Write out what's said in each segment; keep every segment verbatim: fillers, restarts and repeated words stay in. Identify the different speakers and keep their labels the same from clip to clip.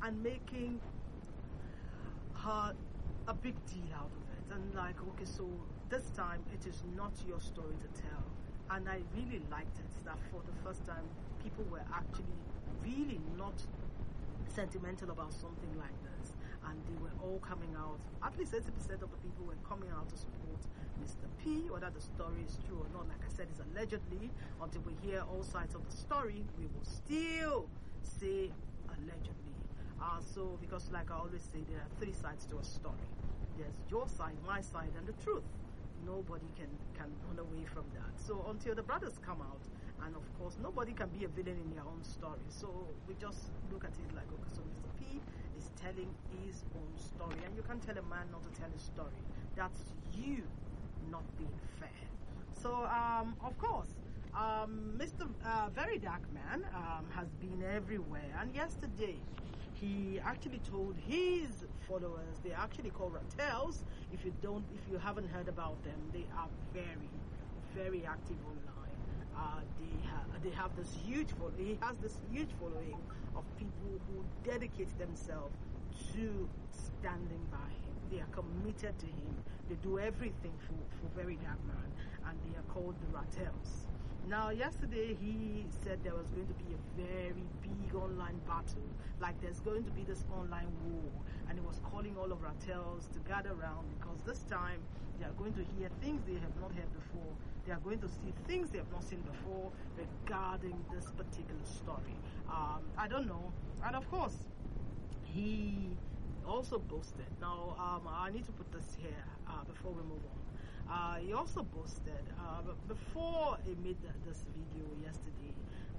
Speaker 1: and making her a big deal out of it. And like, okay, so this time it is not your story to tell. And I really liked it that for the first time people were actually really not sentimental about something like this, and they were all coming out. At least eighty percent of the people were coming out to support Mister P. Whether the story is true or not, like I said, is allegedly. Until we hear all sides of the story, we will still say allegedly. Uh, so, because like I always say, there are three sides to a story. There's your side, my side, and the truth. Nobody can, can run away from that. So until the brothers come out, and of course nobody can be a villain in their own story. So we just look at it like, okay, so Mister P is telling his own story, and you can't tell a man not to tell his story. That's you not being fair. So um, of course, um, Mister Uh, Very Dark Man um, has been everywhere, and yesterday he actually told his followers, they actually call Rattels. If you don't, if you haven't heard about them, they are very, very active online. Uh, they have they have this huge following. He has this huge following of people who dedicate themselves to standing by him. They are committed to him. They do everything for, for Very Dark Man, and they are called the Rattels. Now, yesterday he said there was going to be a very big online battle, like there's going to be this online war, and he was calling all of Rattels to gather around, because this time they are going to hear things they have not heard before. They are going to see things they have not seen before regarding this particular story. Um, I don't know. And of course, he also boasted. Now, um, I need to put this here uh, before we move on. Uh, he also boasted uh, before he made the, this video yesterday.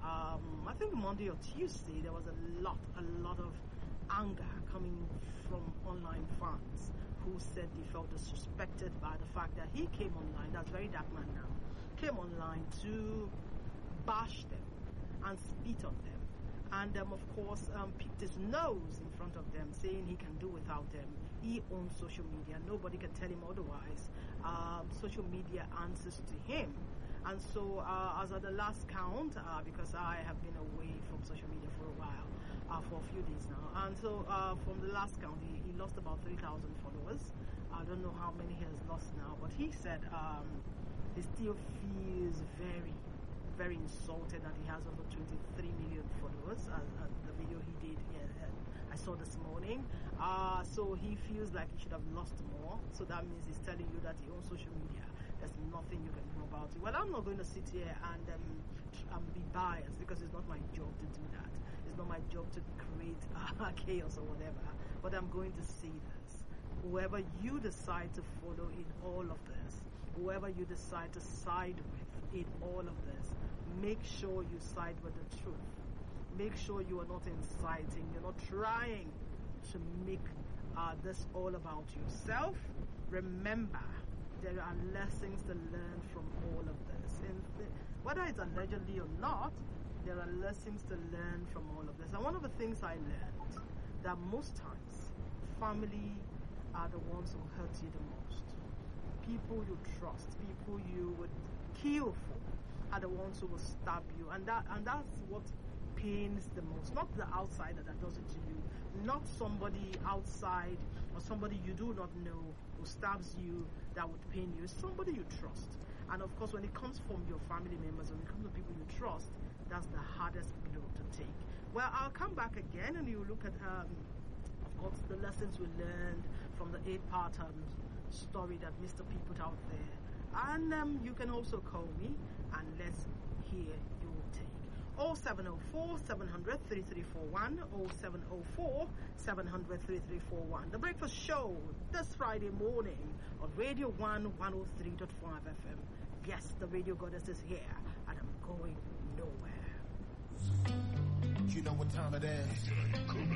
Speaker 1: Um, I think Monday or Tuesday there was a lot, a lot of anger coming from online fans who said they felt disrespected by the fact that he came online. That's Very Dark Man now. Came online to bash them and spit on them. And um, of course um, picked his nose in front of them, saying he can do without them. He owns social media. Nobody can tell him otherwise. Um, social media answers to him. And so uh, as at the last count, uh, because I have been away from social media for a while, uh, for a few days now, and so uh, from the last count he, he lost about three thousand followers. I don't know how many he has lost now, but he said um, he still feels very very insulted that he has over twenty-three million followers. Uh, uh, the video he did, yeah, uh, I saw this morning. Uh, so he feels like he should have lost more. So that means he's telling you that he owns social media. There's nothing you can do about it. Well, I'm not going to sit here and um, tr- um, be biased, because it's not my job to do that. It's not my job to create uh, chaos or whatever. But I'm going to say this. Whoever you decide to follow in all of this, whoever you decide to side with in all of this, make sure you side with the truth. Make sure you are not inciting, you're not trying to make uh, this all about yourself. Remember, there are lessons to learn from all of this. And whether it's allegedly or not, there are lessons to learn from all of this. And one of the things I learned, that most times, family are the ones who hurt you the most. People you trust, people you would kill for, are the ones who will stab you, and that and that's what pains the most. Not the outsider that does it to you, not somebody outside or somebody you do not know who stabs you that would pain you. It's somebody you trust. And of course, when it comes from your family members, when it comes to people you trust, that's the hardest blow to take. Well, I'll come back again and you look at um of course the lessons we learned from the eight-part um, story that Mister P put out there. And um, you can also call me and let's hear your take. oh seven oh four, seven hundred, thirty-three forty-one, oh seven oh four, seven hundred, thirty-three forty-one. The Breakfast Show this Friday morning on Radio one one oh three point five F M. Yes, the Radio Goddess is here and I'm going nowhere.
Speaker 2: You know what time it is.